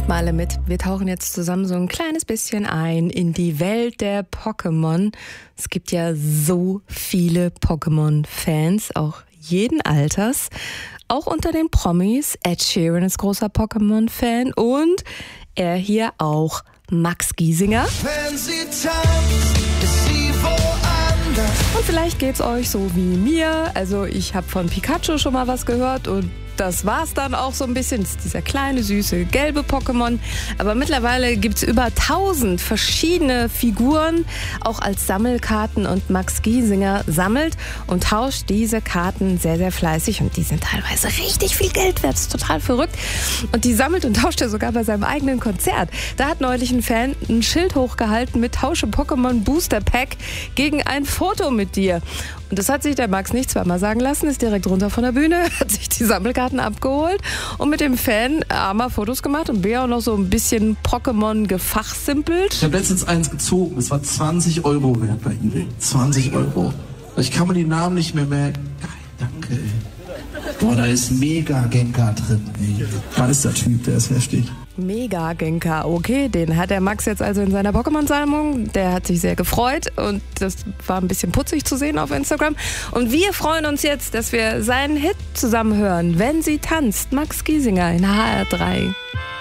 Macht mal alle mit. Wir tauchen jetzt zusammen so ein kleines bisschen ein in die Welt der Pokémon. Es gibt ja so viele Pokémon-Fans, auch jeden Alters. Auch unter den Promis. Ed Sheeran ist großer Pokémon-Fan und er hier auch, Max Giesinger. Wenn sie tanzt, ist sie woanders. Und vielleicht geht's euch so wie mir. Also ich habe von Pikachu schon mal was gehört und das war's dann auch so ein bisschen. Das ist dieser kleine, süße, gelbe Pokémon. Aber mittlerweile gibt's über 1000 verschiedene Figuren, auch als Sammelkarten. Und Max Giesinger sammelt und tauscht diese Karten sehr, sehr fleißig. Und die sind teilweise richtig viel Geld wert. Das ist total verrückt. Und die sammelt und tauscht er sogar bei seinem eigenen Konzert. Da hat neulich ein Fan ein Schild hochgehalten mit Tausche Pokémon Booster Pack gegen ein Foto mit dir. Und das hat sich der Max nicht zweimal sagen lassen, ist direkt runter von der Bühne, hat sich die Sammelkarten abgeholt und mit dem Fan A mal Fotos gemacht und B auch noch so ein bisschen Pokémon gefachsimpelt. Ich habe letztens eins gezogen, es war 20 € wert bei eBay. 20 €. Ich kann mir die Namen nicht mehr merken. Geil, danke, ey. Boah, da ist Mega Gengar drin, ey. Was ist der Typ, der ist heftig. Mega Gengar, okay, den hat der Max jetzt also in seiner Pokémon-Sammlung. Der hat sich sehr gefreut und das war ein bisschen putzig zu sehen auf Instagram. Und wir freuen uns jetzt, dass wir seinen Hit zusammen hören, Wenn sie tanzt, Max Giesinger in HR3.